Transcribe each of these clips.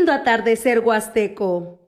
Escuchando Atardecer Huasteco.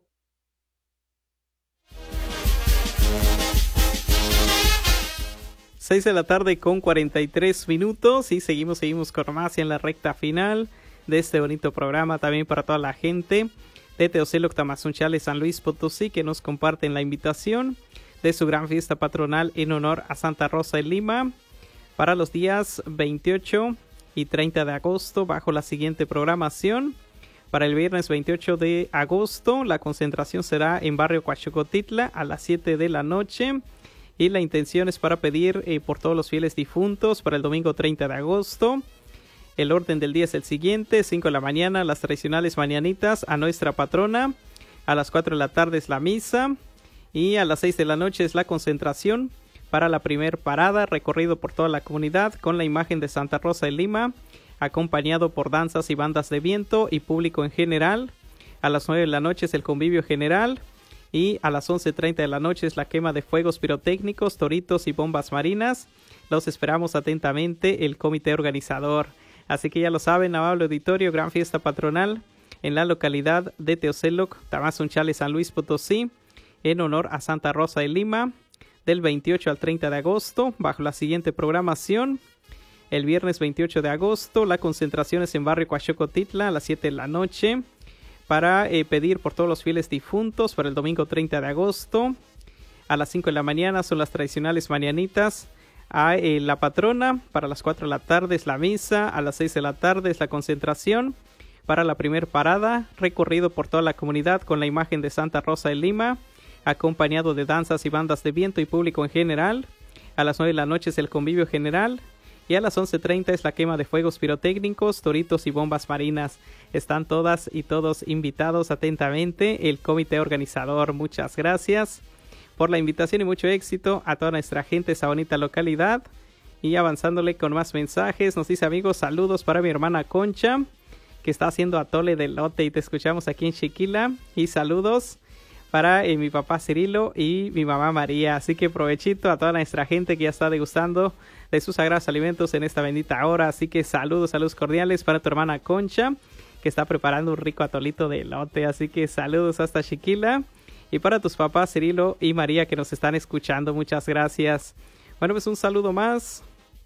Seis de la tarde con 43 minutos y seguimos con más en la recta final de este bonito programa, también para toda la gente de Teocelo, Tamazunchale, San Luis Potosí, que nos comparten la invitación de su gran fiesta patronal en honor a Santa Rosa de Lima para los días 28 y 30 de agosto bajo la siguiente programación. Para el viernes 28 de agosto la concentración será en barrio Coachocotitla a las 7 de la noche y la intención es para pedir por todos los fieles difuntos para el domingo 30 de agosto. El orden del día es el siguiente: 5 de la mañana las tradicionales mañanitas a nuestra patrona, a las 4 de la tarde es la misa y a las 6 de la noche es la concentración para la primer parada, recorrido por toda la comunidad con la imagen de Santa Rosa de Lima, acompañado por danzas y bandas de viento y público en general. A las 9 de la noche es el convivio general y a las 11:30 de la noche es la quema de fuegos pirotécnicos, toritos y bombas marinas. Los esperamos atentamente el comité organizador. Así que ya lo saben, amable auditorio, gran fiesta patronal en la localidad de Teoceloc, Tamazunchale, San Luis Potosí, en honor a Santa Rosa de Lima, del 28 al 30 de agosto, bajo la siguiente programación. El viernes 28 de agosto, la concentración es en barrio Coachocotitla a las 7 de la noche, para pedir por todos los fieles difuntos para el domingo 30 de agosto. A las 5 de la mañana son las tradicionales mañanitas a la patrona. Para las 4 de la tarde es la misa. A las 6 de la tarde es la concentración para la primer parada, recorrido por toda la comunidad con la imagen de Santa Rosa de Lima, acompañado de danzas y bandas de viento y público en general. A las 9 de la noche es el convivio general. Y a las 11:30 es la quema de fuegos pirotécnicos, toritos y bombas marinas. Están todas y todos invitados atentamente el comité organizador. Muchas gracias por la invitación y mucho éxito a toda nuestra gente de esa bonita localidad. Y avanzándole con más mensajes, nos dice: amigos, saludos para mi hermana Concha, que está haciendo atole de elote y te escuchamos aquí en Chiquila. Y saludos para mi papá Cirilo y mi mamá María. Así que provechito a toda nuestra gente que ya está degustando de sus sagrados alimentos en esta bendita hora. Así que saludos cordiales para tu hermana Concha, que está preparando un rico atolito de elote. Así que saludos hasta Chiquila. Y para tus papás Cirilo y María, que nos están escuchando, muchas gracias. Bueno, pues un saludo más.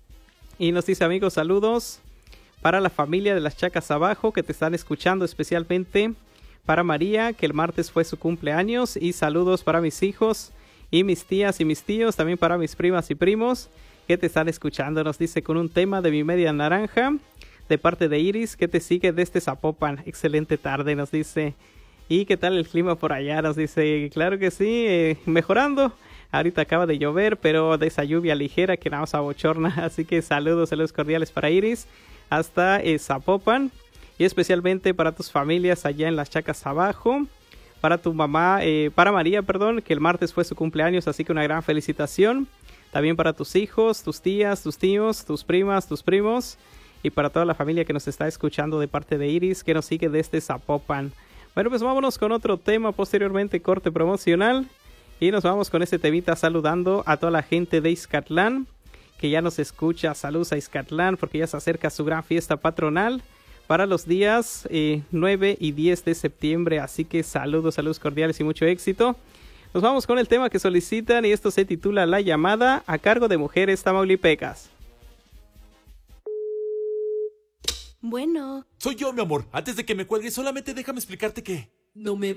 Y nos dice: amigos, saludos para la familia de las Chacas Abajo, que te están escuchando, especialmente para María, que el martes fue su cumpleaños. Y saludos para mis hijos y mis tías y mis tíos, también para mis primas y primos que te están escuchando. Nos dice: con un tema de Mi Media Naranja, de parte de Iris, que te sigue desde Zapopan. Excelente tarde, nos dice. ¿Y qué tal el clima por allá? Nos dice. Claro que sí, mejorando. Ahorita acaba de llover, pero de esa lluvia ligera que nada más abochorna. Así que saludos cordiales para Iris hasta Zapopan. Y especialmente para tus familias allá en las Chacas Abajo. Para tu mamá, para María, perdón, que el martes fue su cumpleaños, así que una gran felicitación. También para tus hijos, tus tías, tus tíos, tus primas, tus primos. Y para toda la familia que nos está escuchando de parte de Iris, que nos sigue desde Zapopan. Bueno, pues vámonos con otro tema, posteriormente corte promocional. Y nos vamos con este temita saludando a toda la gente de Izcatlán, que ya nos escucha. Saludos a Izcatlán, porque ya se acerca su gran fiesta patronal para los días 9 y 10 de septiembre. Así que saludos cordiales y mucho éxito. Nos vamos con el tema que solicitan y esto se titula La Llamada, a cargo de Mujeres Tamaulipecas. Bueno. Soy yo, mi amor. Antes de que me cuelgues, solamente déjame explicarte que... No me